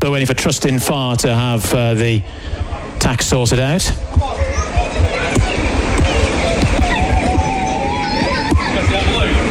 Still waiting for Trustin Farr to have the tax sorted out.